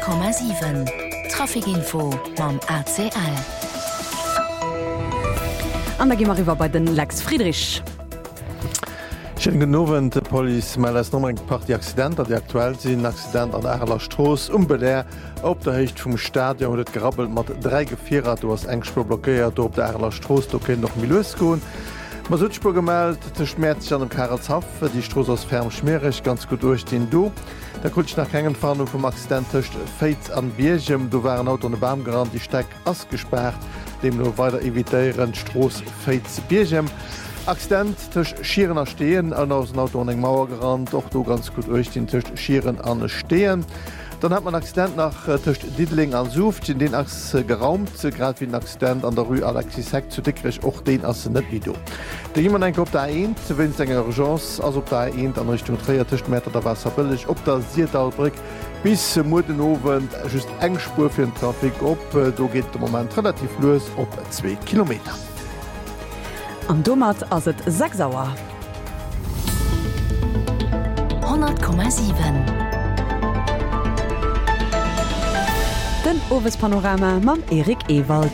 100,7 Trafikinfo mam ACL. An da gimmer iwwer bei den Lex Friedrich. Genowen de Poli melles nommer Part die Accidenter, die aktuell sinn Accident an Äler Stroos umbeleer op der Hecht vum Stadion huet et gerabbelt mat 3 Gefierer, du ass engspur blockéiert op der Äler Stroos, do ken noch Milles goen. Ma Südspur gemeldt, ze schmerz an dem Karelshaf, die Stroos ass ferm schmerech ganz gut durch den do. Der Kulsch nach engen Fahndung vum Accident töcht Féit an Biergem, do waren Auto an de Bam gerant, die Steck ass gesperrt, dem no weiter evitéieren Stroos Féit ze Biergem. Accident tech Schieren ersteen an auss Auto an eng Mauer gerannt, och do ganz gut euch den Tcht Schieren an Steen. Dann hat man Accident nach Tcht Diedling an Suft, in den Ass geraumt, grad wie ein Accident an der Rue Alexis Heck zu dickrich och den ass net Video. Da jemand eng op der 1 wenn enger Urgence ass op der 1 an Richtung 3 Meter der Wasser billig, op der Sierdalbrick bis Mudenowen just eng Spur fir den Trafik op, do geht de moment relativ los op 2 Kilometer. Am Domat ass et 6 Sauer. 100,7 Den Owespanorama mam Erik Ewald.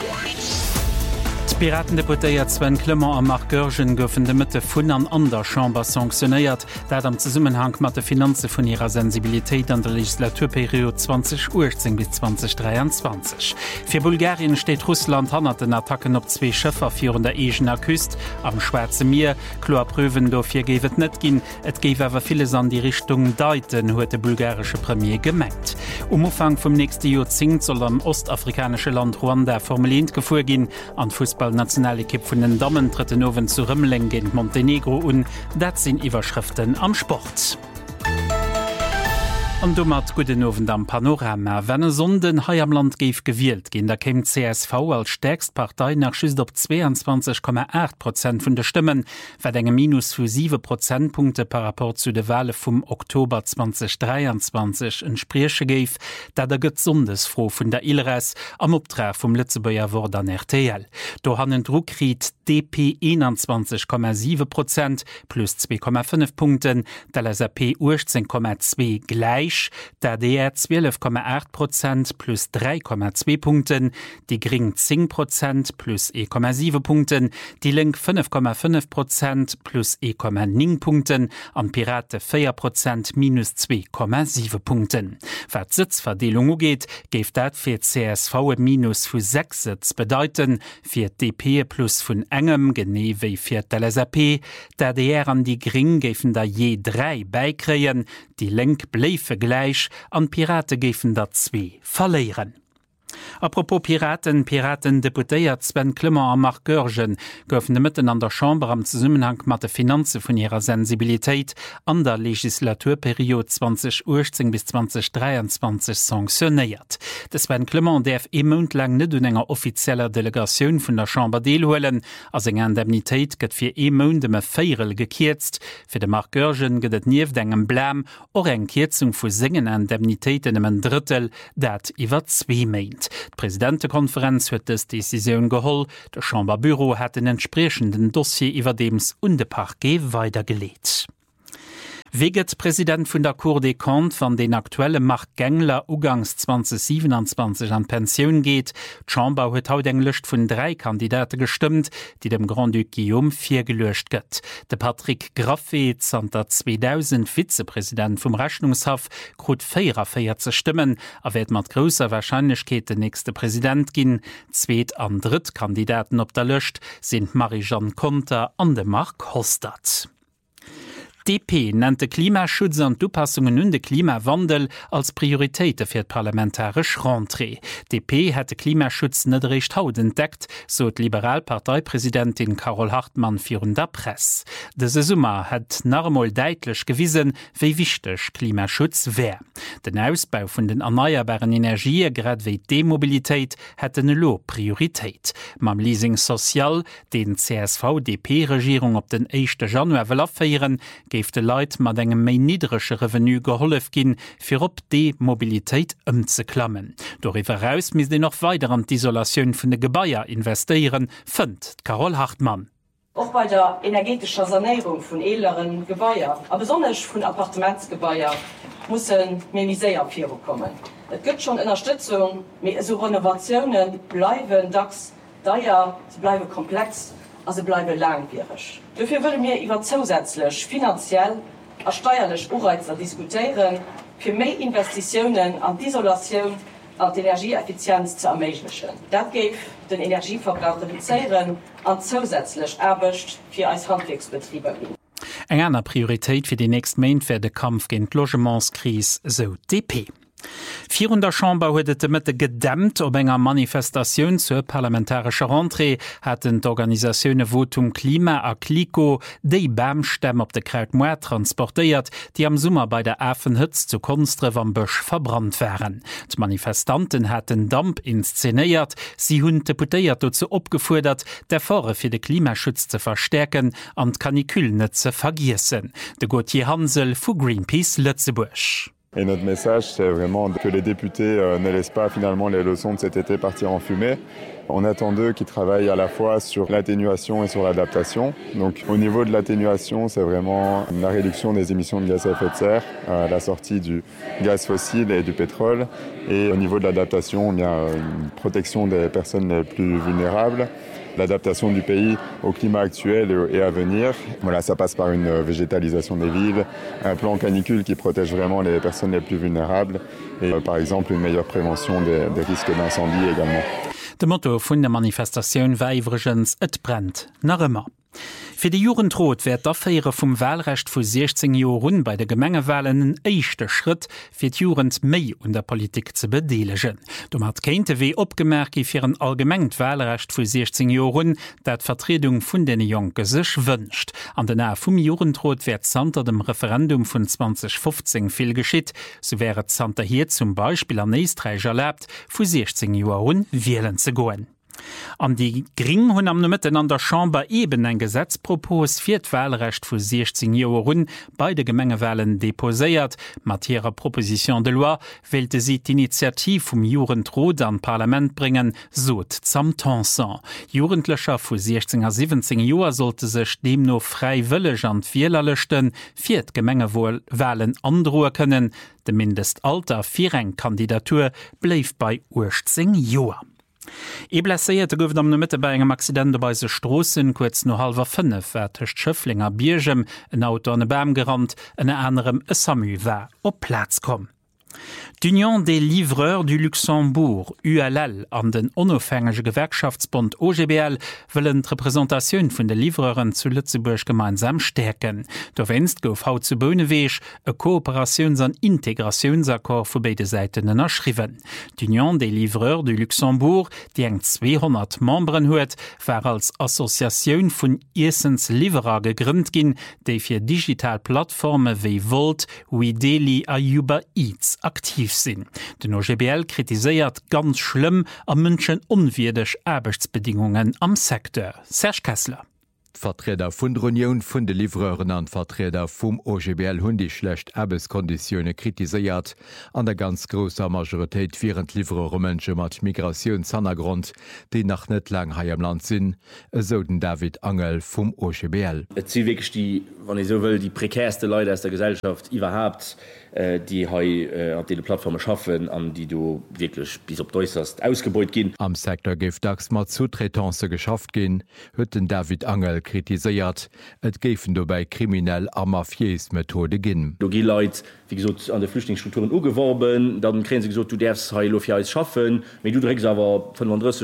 Piraten deputéiert Sven Klemmer am Markgörgen goufen de Mëtte vun an der Chamber sanktionéiert, dat am Zusummenhang mat de Finanze vun ihrer Sensibilitéit an der Legislaturperiode 2018 bis 2023. Fir Bulgarien steht Russland hannner den Attacken op 2 Schëffer virun der Egener Küst am Schwarze Meer. Kloerprüwen dofir gewet net ginn, et géif awer vieles an die Richtung deiten, huet de bulgarsche Premier gemengt. Ufang vum nächste Jozing soll am ostafrikanische Land Ruanda formelint gefuer ginn an Fußball nationale Kipp vun den Damen treten nowen zu Rëmmling gegen Montenegro un, dat sinn Iwerschriften am Sport. An du mat gute Nowen am Panorama. Wenn e Sonden hai am Land geif gewielt, gin der kem CSV als stärkst Partei nach schüst op 22,8% vun de Stimmen, wat engem Minus vu 7 Prozentpunkte par rapport zu de Wale vum Oktober 2023 entsprieche geif, dat der gëtt Sondesfro vun der ILRS am Optrag vum Lützebauer Wort an RTL. Do hannen Druckriet DP 21,7% plus 2,5 Punkten, der LSAP 18,2 gleich, der DR 12,8% plus 3,2 Punkten, die Gring 10% plus 1,7 Punkten, die Link 5,5% plus 1,9 Punkten, an Pirate 4% minus 2,7 Punkten. Wat Sitzverdelung geht, geeft dat fir CSV minus vu 6 Sitz bedeuten, fir DP plus vun engem geneewei fir LSAP, der DR an die Gring gefen da je 3 beikreien, die Link bleife gleich, an Pirate gefen dat 2 verleieren. Apropos Piraten deputéiert Sven Klemmer am Markgörgen goufen de Mëtten an der Chamber am Zusummenhang mat de Finanze vun ihrer Sensibilitéit an der Legislaturperiode 2018 bis 2023 sanktionéiert. De Sven Klemmer derf emundlang net un enger offizieller Delegatioun vun der Chamber deelhoelen, as eng Indemnitéit gëtt fir emundeme Féierel gekiertzt, fir de Markgörgen gëtt et nieef engem Blam or eng Kierzung vu sengen Indemnitéiten em Drittel, dat iwwer 2 meint. Die Präsidentenkonferenz huet es Decision geholl, der Chamberbüro hat den entsprechenden Dossier iwwer dems und de Parquet weitergelegt. Weget Präsident vun der Cour des Comptes van den aktuelle Mark Gengler ugangs 2027 an Pension geht. Chamber huet haut eng Lëcht vun 3 Kandidate gestimmt, die dem Grand-Duc Guillaume 4 gelöscht gëtt. De Patrick Graffet zanter 2000 Vizepräsident vum Rechnungshof krut 44 Stimmen, awert mat grosser Wahrscheinlichkeit de nächste Präsident ginn. Zweet an dritt Kandidaten op der Lëcht sind Marie-Jeanne Conter an de Mark Hostad. DP nannte Klimaschutz und Dupassungen und den Klimawandel als Prioritäten für die parlamentarische Rentrée. DP hätte Klimaschutz nicht recht haut entdeckt, so die Liberalparteipräsidentin Carol Hartmann für der Presse. Diese Sommer hat normal deutlich gewiesen, wie wichtig Klimaschutz wäre. Den Ausbau von den erneuerbaren Energien, gerade wie Demobilität, hätte eine low Priorität. Mam Leasing Social, den CSV-DP-Regierung auf den 1. Januar will abfeiern, geif de Leiit mat engem méi niedrigsche Revenu gehollef ginn, fir op de Mobilitéit ëmzeklammen. Doriwer aus mis de noch weiter an d'Isolatioun vun de Gebaier investieren, fënnt Carol Hartmann. Auch bei der energetischer Sanierung von älteren Gebäuder, aber besonders von Appartementsgebäuder, müssen Minisäierfirmen kommen. Es gibt schon Unterstützung, so Renovationen bleiben DAX daher, sie bleiben komplex, also bleiben langwierig. Dafür würde mir über zusätzlich finanziell und steuerlich Anreize diskutieren, für mehr Investitionen an Isolation und Energieeffizienz zu ermöglichen. Das gibt den Energieverbrauch reduzieren und zusätzlich Arbeit für als Handwerksbetriebe. Eng aner Prioritéit fir die nächst Main fir de Kampf géint Logementskris so DP. 400 Chamber huet Mëtte gedämmt op enger Manifestationun zur parlamentarscher Rentrée hat d'Organisaioune Votum Klima a Kliko déi Bämstämm op de Krautmoer transportéiert, die am Summer bei der Äfenhëtz zu Konstre am Bëch verbrannt wären. D'Manifestanten hätten Damp inszenéiert, sie hunn Deputéiert dozu opgefuerdert, der Fore fir de Klimaschutz ze verstärken an d'Kanikül net ze vergiessen. De Gauthier Hansel vu Greenpeace Lützeburg. Et notre message, c'est vraiment que les députés ne laissent pas finalement les leçons de cet été partir en fumée. On attend d'eux qui travaillent à la fois sur l'atténuation et sur l'adaptation. Donc au niveau de l'atténuation, c'est vraiment la réduction des émissions de gaz à effet de serre, la sortie du gaz fossile et du pétrole. Et au niveau de l'adaptation, il y a une protection des personnes les plus vulnérables. L'adaptation du pays au climat actuel et à venir. Voilà, ça passe par une végétalisation des villes, un plan canicule qui protège vraiment les personnes les plus vulnérables et par exemple une meilleure prévention des risques d'incendie également. De Motto vun der Manifestationun war iwregens et brennt nach ëmmer. Fi de Jurentrot wär d'Afféiere vum Wahlrecht vu 16 Joren bei de Gemengewahlen en éichte Schritt fir d'Jurend méi und der Politik ze bedeelegen. Dom hat kéinte wéi opgemerki fir een allgemengt Wahlrecht vu 16 Joren, dat d'Vertretung vun dene Jonke sech wënscht. An den Ä vum Jurentrot wär zanter dem Referendum vun 2015 vill geschitt, so wäret zanter hier zum Beispiel an Eestreich erlaubt, vu 16 Joren wählen ze goen. An die Gring hunn am Nëmmetten an der Chamber eben en Gesetzpropos fir d'Wahlrecht vu 16 Joren bei de Gemengewahlen deposéiert. Mat ihrer Proposition de loi wählte sie d'Initiativ vum Jurentrot an Parlament bringen, sot zam Tansan. Jugendlecher vu 16 a 17 Joer sollte sech dem no freiwëlleg an d'Wieler lechten, fir d'Gemengewahlen androe kënnen. De Mindestalter fir eng Kandidatur bleif bei 18 Joer. Blesséiert gouft am Mitte bei engem Accident bei se Strossen kurz no 4:30 wärtecht Schëfflinger Biergem en Auto an e Bäm gerammt, en anderem e Samu war op Platz kom. D'Union des Livreurs du Luxembourg, ULL, an den onofhängege Gewerkschaftsbund OGBL wëllen d'Repräsentatioun vun de Livreuren zu Lützeburg gemeinsam stärken. Do wennst gouf haut zu Böneweeg e Kooperations- an Integrationsakkord vu beide Seiten erschriwen. D'Union des Livreurs du Luxembourg, die eng 200 Membren huet, war als Assoziatioun vun Essensliverer gegrünnt ginn, déi fir Digitalplattforme wéi Volt, Wideli a Uber Eats aktiv sinn. Den OGBL kritiséiert ganz schlimm a Mënschen unwierdeg Arbeitsbedingungen am Sektor. Serge Kessler. Vertreter vun d'Union vun de Livreuren an Vertreter vum OGBL hunn die schlecht Arbeitskonditionne kritiséiert, an der ganz grosser Majoritéit viren Livreurer Mënsche mat Migrationshintergrund, déi nach net lang hai am Land sinn, eso den David Angel vum OGBL. Et si wirklich die, wann ich so will, die prekärste Leute aus der Gesellschaft überhaupt, die an die Plattformen schaffen, an die du wirklich bis op äußerst ausgebeut gin. Am Sektor geif dacks mat Zutretanse geschafft gin, huet den David Angel kritiséiert, et géfen du bei kriminell a mafies Methode ginn. Du gi Leiit wie gesagt, an der Flüchtlingsstrukturen ugeworben, dann kräen sie gesagt, du darfst Heilofia schaffen, wenn du direkt aber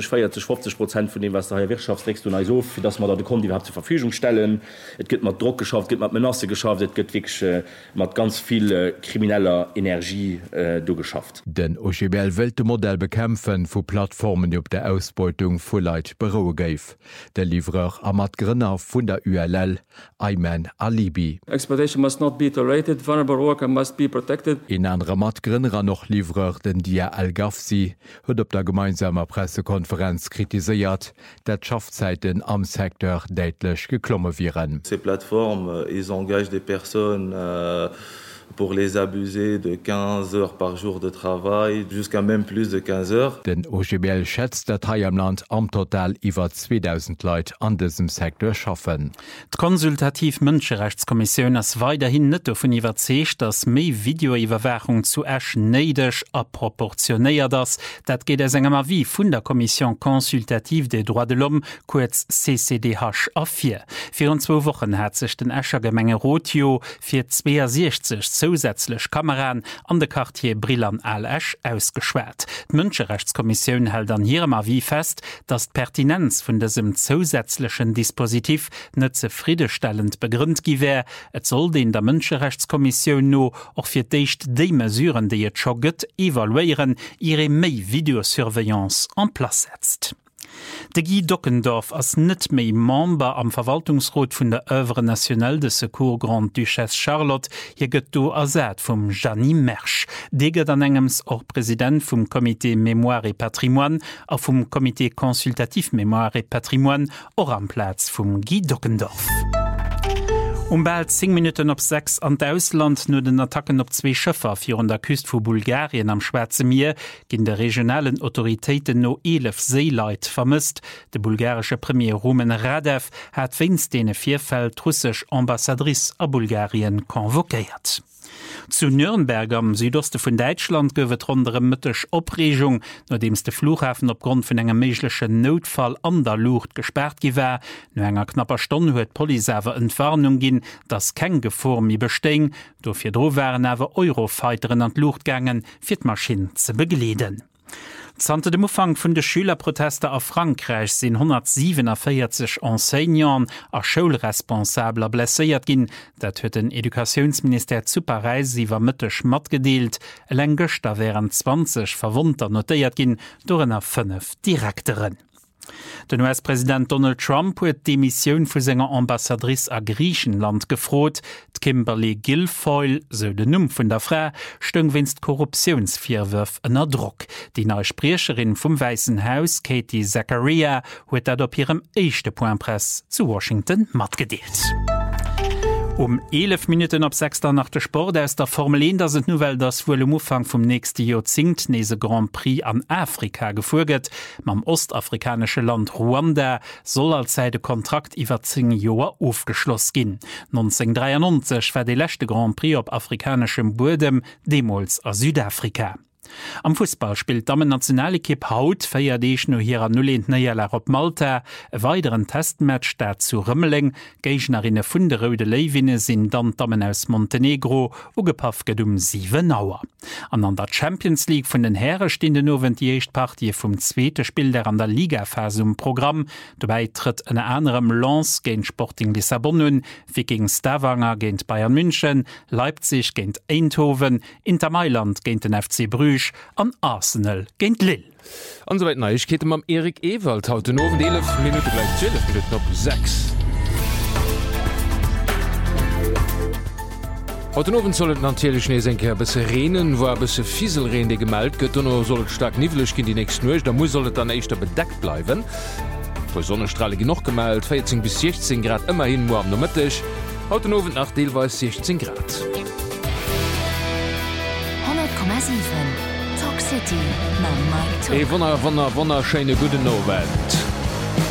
35-50% von dem, was der Wirtschaftsrecht du so, für das man da kommt, die wir zur Verfügung stellen. Es gibt mal Druck geschafft, gibt mal Menasse geschafft, es gibt wirklich mal ganz viel krimineller Energie du geschafft. Den OGBL will das Modell bekämpfen von Plattformen, die auf der Ausbeutung von Leuten beruhen geben. Der Livreur Ahmad Grenner von der ULL, Ayman Alibi. Exploitation must not be tolerated, vulnerable worker must be protected. In anderer Mat Grenner noch Livreur den Dia Al-Gafsi hat auf der gemeinsamen Pressekonferenz kritisiert, dass Schaffzeiten am Sektor deutlich geklommen wären. Ces plateformes, ils engagent des personnes pour les abuser de 15 heures par jour de travail jusqu'à même plus de 15 heures. Den OGBL schätzt, dat Hai am Land am Total iwwer 2000 Leute an diesem Sektor schaffen. Die Konsultativ Mënscherechtskommission ass weiterhin net davon überzeugt, dass méi Videoiwwerwachung zu Äsch neidech a proportionéiert das. Dat geht es engem wie vun der Kommission Konsultativ des Droits de l'Homme, kurz CCDH A4. 24 Wochen hat sich den Äscher Gemenge Rotio fir 62 zusätzlich Kameran an de Quartier Brillan Al-Esch ausgeschwert. Die Mënscherechtskommission hält an ihrem Avis fest, dass die Pertinenz von diesem zusätzlichen Dispositiv nicht zufriedenstellend begründet gewähr. Es soll den der Mënscherechtskommission nur auch für die Mesuren, die jetzt schon gibt, evaluieren, ihre Videosurveillance en place setzt. De Guy Dockendorf ass net méi Member am Verwaltungsrot vun der Œuvre Nationale de Secours Grande Duchesse Charlotte, hier gëtt do ersät vum Jannie Mersch. Deget an engems och Präsident vum Comité Mémoire et Patrimoine a vum Comité Consultatif Mémoire et Patrimoine or am Platz vum Guy Dockendorf. Bald 10 Minuten op 6 an d'Ausland no den Attacken op 2 Schëffer fir an der Küst vu Bulgarien am Schwarze Meer ginn de regionalen Autoritéiten no 11 Seeleit vermisst. De bulgarsche Premier Rumen Radev hat winst dee Vierfeld russsisch Ambassadrice a Bulgarien konvokéiert. Zu Nürnberg am Südoste vun Deutschland gowet rondere mëttech Opregung, nodems de Flughafen opgrund vun engem méiglechen Notfall an der Luucht gesperrt gewär. No enger knapper Stonn huet Polisawer Entwarnung ginn, dats keng Gefor mi besteng, do fir dro wären awer Eurofighteren an Luucht gangen, fir d'Maschinen ze begleden. Zante dem Umfang vun de Schülerproteste a Frankreich sinn 147 Enseignants a Schulresponsabler blesséiert ginn, dat huet den Edukationsminister zu Paris iwwer mëttech mat gedeelt. Längëchter wären 20 Verwundter notéiert ginn, dorenner 5 Direktoren. Den US-Präsident Donald Trump huet die Mission vu senger Ambassadrice a Griechenland gefrot. Kimberly Guilfoyle, so de Numm vun der Frau, stung winst Korruptionsvirwürf ënner Druck. Die neue Sprecherin vum Weißen Haus, Katie Zachariah, huet dat op ihrem echte Pointpress zu Washington matgedeelt. 11 Minuten op 6 nach der Sport aus der Formel 1, da sind Nouvelle, dass wohl im Umfang vom nächsten Jahrzehnt nese Grand Prix an Afrika gefolgt. Mam ostafrikanische Land Ruanda soll als der Kontrakt über 10 Jahre aufgeschlossen gehen. 1993 war der letzte Grand Prix auf afrikanischem Boden, demals aus Südafrika. Am Fußball spielt Damen Nationalekipp haut feiert deich no hier an 0. Neierler op Malta. E weiteren Testmatch dat zu Rëmmeling, Geichnerinnen vun de Rode Leiwinne sinn dann Damen aus Montenegro ugepafket 7 Auer. An der Champions League vun den Herren stehen den nowen die Echtpartie vum zweete Spiel der an der Ligaphase Programm. Dabei tritt en anderem Lens géint Sporting Lissabon, wie gegen Stavanger géint Bayern München, Leipzig géint Eindhoven, Inter Mailand géint den FC Bruges, an Arsenal géint Lille. Ansoweit Neuigkeete am Erik Ewald haut den Owen 11 Minuten gleich 12 Minuten op 6. Haut den Owen sollt natürlich Schneesenker bisse Renen, wo bisse Fieselrende gemalt gëtt no sollt stark nivelech gin die nächsten Nuch, da muss sollt dann echt bedeckt bleiben. Wo Sonnenstrahle genug gemalt, 14 bis 16 Grad immerhin nur am Mittag. Haut den Owen nach Deelweis 16 Grad. 100,7 Talk City, Wonnerscheine gute Nowelt.